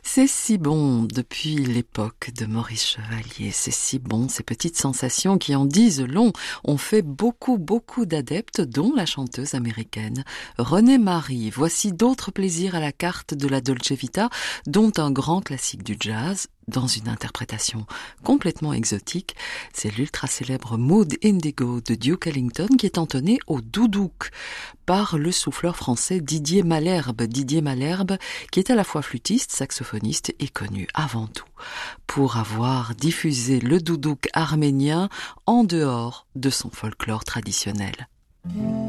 C'est si bon depuis l'époque de Maurice Chevalier, c'est si bon ces petites sensations qui en disent long, ont fait beaucoup d'adeptes dont la chanteuse américaine Renée Marie. Voici d'autres plaisirs à la carte de la Dolce Vita, dont un grand classique du jazz, dans une interprétation complètement exotique. C'est l'ultra célèbre Mood Indigo de Duke Ellington qui est entonné au doudouk par le souffleur français Didier Malherbe. Didier Malherbe qui est à la fois flûtiste, saxophoniste et connu avant tout pour avoir diffusé le doudouk arménien en dehors de son folklore traditionnel.